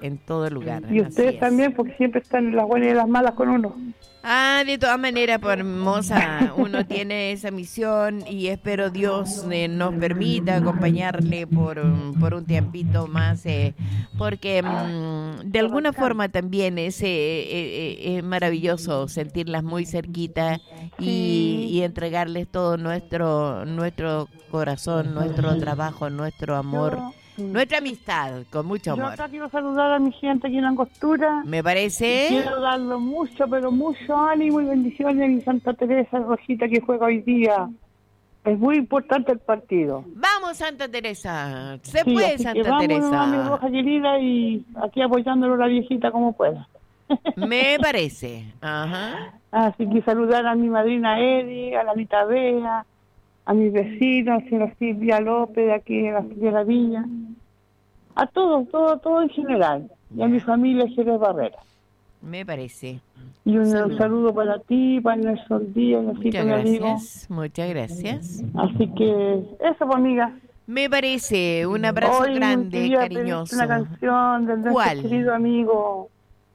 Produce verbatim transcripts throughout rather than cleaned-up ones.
en todo lugar. Y ustedes también, porque siempre están en las buenas y en las malas con uno. Ah, de todas maneras, por hermosa, uno tiene esa misión y espero Dios eh, nos permita acompañarle por, um, por un tiempito más, eh, porque um, de alguna forma también es, eh, eh, es maravilloso sentirlas muy cerquita y, y entregarles todo nuestro, nuestro corazón, nuestro trabajo, nuestro amor. Yo, Nuestra amistad, con mucho Yo amor. acá quiero saludar a mi gente aquí en Angostura. Me parece. Quiero darle mucho, pero mucho ánimo y bendiciones a mi Santa Teresa Rosita que juega hoy día. Es muy importante el partido. Vamos, Santa Teresa. Se Sí, puede, así Santa que vamos, Teresa. mi roja querida, y aquí apoyándolo la viejita como pueda. Me parece. Ajá. Así que saludar a mi madrina Edi, a la Anita Bea, a mis vecinos, a la Silvia López de aquí de la, de la villa, a todos, todo, todo en general, y a mi familia Jerez Barrera. Me parece. Y un Salud. saludo para ti, para Nelson Díaz, Muchas mi amigo. gracias, muchas gracias. Así que eso, pues, amiga. Me parece. Un abrazo Hoy grande, quería cariñoso. pedirte una canción de nuestro ¿Cuál? querido amigo,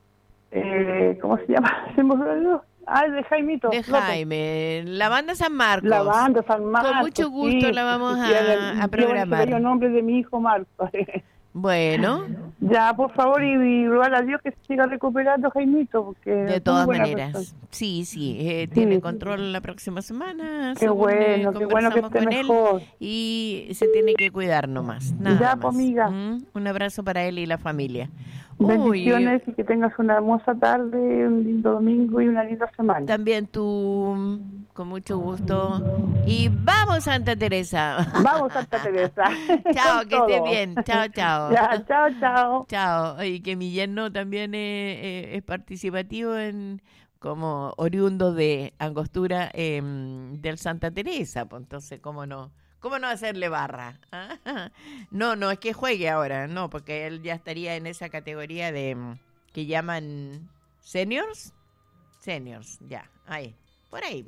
eh, ¿cómo se llama? Se me olvidó. Ah, de Jaimito De López. Jaime, la banda San Marcos. La banda San Marcos. Con mucho gusto sí, la vamos sí, a, a programar. El nombre de mi hijo Marcos. Bueno, Ya, por favor, y, y rogar a Dios que se siga recuperando Jaimito, porque de es todas muy buena maneras. persona. Sí, sí, eh, Sí. tiene control la próxima semana. Qué según, bueno, eh, qué bueno que conversamos esté con él, mejor. y se tiene que cuidar nomás, nada Ya, más. pues, amiga. ¿Mm? Un abrazo para él y la familia. Uy, Bendiciones y que tengas una hermosa tarde, un lindo domingo y una linda semana. también tú, con mucho gusto. Y vamos, Santa Teresa. Vamos, Santa Teresa. Chao, Con que estés todo. bien. Chao, chao. Ya, chao, chao. Chao. Y que mi yerno también es, es- es participativo en como oriundo de Angostura, eh, del Santa Teresa. Pues entonces, ¿cómo no? ¿Cómo no hacerle barra? ¿Ah? No, no es que juegue ahora, no, porque él ya estaría en esa categoría de mm, que llaman seniors. Seniors, ya, ahí, por ahí.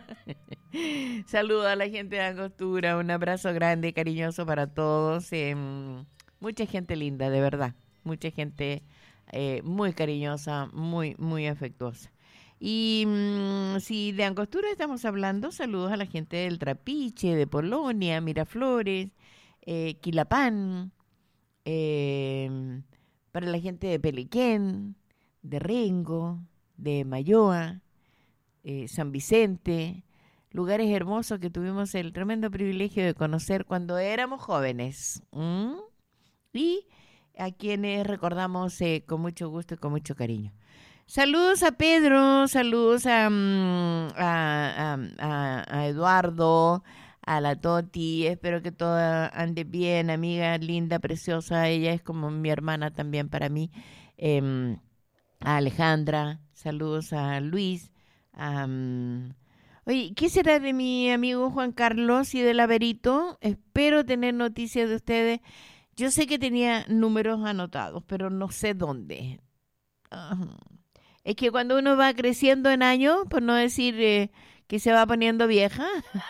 Saludo a la gente de Angostura, un abrazo grande, cariñoso para todos. eh, mucha gente linda, de verdad. Mucha gente eh, muy cariñosa, muy, muy afectuosa. Y mm, si de Angostura estamos hablando, saludos a la gente del Trapiche, de Polonia, Miraflores, eh, Quilapán, eh, para la gente de Peliquén, de Rengo, de Mayoa, eh, San Vicente, lugares hermosos que tuvimos el tremendo privilegio de conocer cuando éramos jóvenes. ¿Mm? Y a quienes recordamos eh, con mucho gusto y con mucho cariño. Saludos a Pedro, saludos a, mm, a, a- a- a Eduardo, a la Toti, espero que todo ande bien, amiga linda, preciosa, ella es como mi hermana también para mí, em, a Alejandra, saludos a Luis, a, mm, oye, ¿qué será de mi amigo Juan Carlos y del Averito? Espero tener noticias de ustedes. Yo sé que tenía números anotados, pero no sé dónde. Ajá. Es que cuando uno va creciendo en años, por no decir eh, que se va poniendo vieja,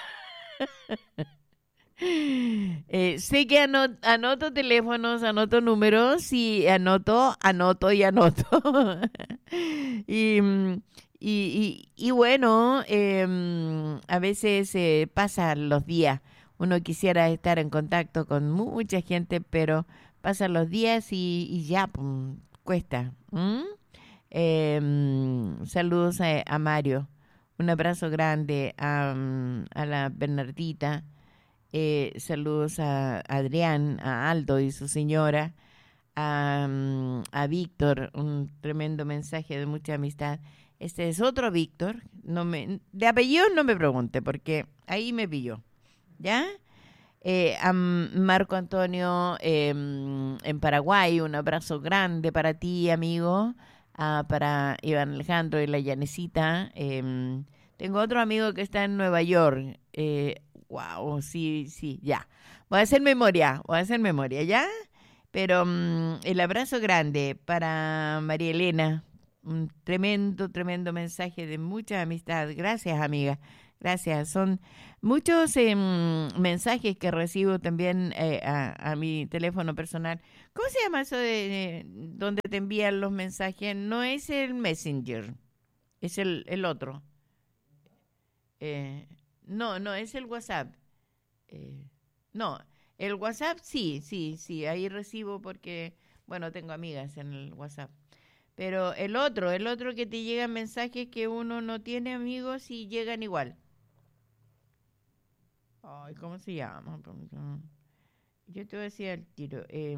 eh, sé que ano- anoto teléfonos, anoto números y anoto, anoto y anoto. y, mm, y, y, y bueno, em, a veces eh, pasan los días. Uno quisiera estar en contacto con mucha gente, pero pasan los días y, y ya, pum, cuesta. ¿Mm? Eh, mm, saludos a, a Mario. Un abrazo grande a, mm, a la Bernardita. Eh, saludos a Adrián, a Aldo y su señora. A, mm, a Víctor, un tremendo mensaje de mucha amistad. Este es otro Víctor. No me, de apellido no me pregunte, porque ahí me pilló. ¿Ya? Eh, a Marco Antonio eh, mm, en Paraguay, un abrazo grande para ti, amigo. Ah, para Iván Alejandro y la Yanecita. Eh, tengo otro amigo que está en Nueva York. Eh, wow, sí, sí, ya. Voy a hacer memoria, voy a hacer memoria, ¿ya? Pero mm, el abrazo grande para María Elena. Un tremendo, tremendo mensaje de mucha amistad. Gracias, amiga. Gracias. Son muchos eh, mensajes que recibo también eh, a, a mi teléfono personal ¿Cómo se llama eso de eh, donde te envían los mensajes? No es el Messenger, es el, el otro. Eh, no, no, es el WhatsApp. Eh, no, el WhatsApp sí, sí, sí, ahí recibo porque, bueno, tengo amigas en el WhatsApp. Pero el otro, el otro que te llegan mensajes que uno no tiene amigos y llegan igual. Ay, ¿cómo se llama? Yo te voy a decir al tiro. Eh,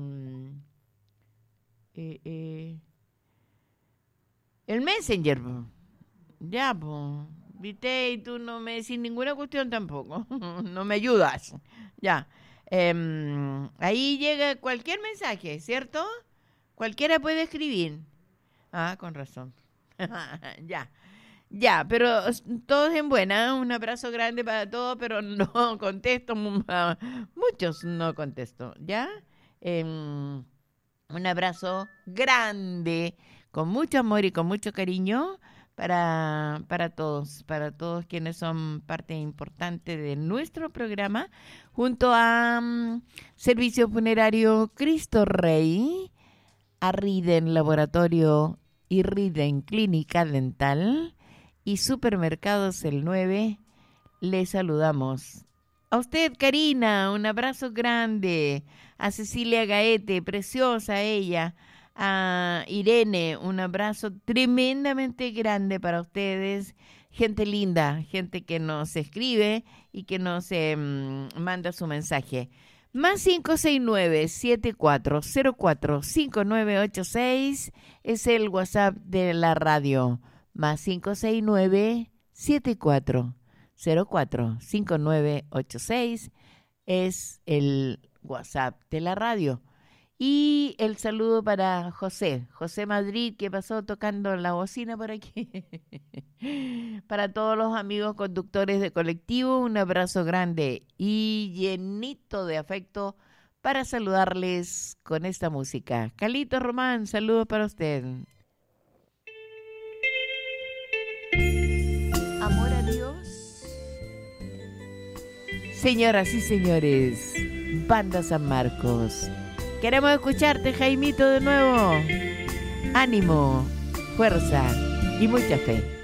eh, eh, el Messenger, po. Ya, pues. Viste, y tú no me decís ninguna cuestión tampoco. No me ayudas. Ya. Em, ahí llega cualquier mensaje, ¿cierto? Cualquiera puede escribir. Ah, con razón. Ya. Ya, pero s- todos en buena. Un abrazo grande para todos, pero no contesto. mu- a Muchos no contesto. ¿Ya? Em, un abrazo grande, con mucho amor y con mucho cariño para, para todos, para todos quienes son parte importante de nuestro programa, junto a mm, Servicio Funerario Cristo Rey, a Riden Laboratorio y Riden Clínica Dental y Supermercados El nueve. Le saludamos. A usted, Karina, un abrazo grande. A Cecilia Gaete, preciosa ella. A Irene, un abrazo tremendamente grande para ustedes. Gente linda, gente que nos escribe y que nos eh, mm, manda su mensaje. Más cinco seis nueve, siete cuatro cero cuatro, cinco nueve ocho seis es el WhatsApp de la radio. Más cinco seis nueve, siete cuatro cero cuatro cinco nueve ocho seis es el WhatsApp de la radio. Y el saludo para José, José Madrid, que pasó tocando la bocina por aquí. Para todos los amigos conductores de colectivo, un abrazo grande y llenito de afecto para saludarles con esta música. Calito Román, saludos para usted. Amor a Dios. Señoras y señores, Banda San Marcos. Queremos escucharte, Jaimito, de nuevo. Ánimo, fuerza y mucha fe.